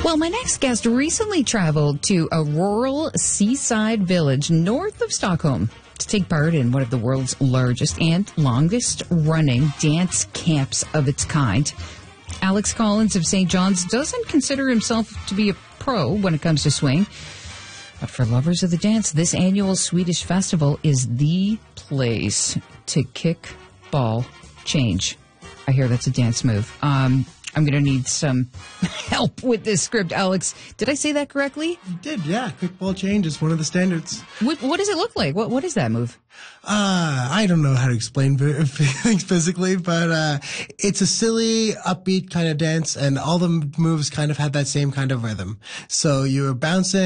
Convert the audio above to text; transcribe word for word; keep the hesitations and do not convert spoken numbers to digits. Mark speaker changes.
Speaker 1: Well, my next guest recently traveled to a rural seaside village north of Stockholm to take part in one of the world's largest and longest running dance camps of its kind. Alex Collins of Saint John's doesn't consider himself to be a pro when it comes to swing. But for lovers of the dance, this annual Swedish festival is the place to kick, ball, change. I hear that's a dance move. Um, I'm going to need some help with this script. Alex, did I say that correctly?
Speaker 2: You did, yeah. Quick ball change is one of the standards.
Speaker 1: What, what does it look like? What What is that move?
Speaker 2: Uh, I don't know how to explain things physically, but uh, it's a silly, upbeat kind of dance, and all the moves kind of have that same kind of rhythm. So you're bouncing.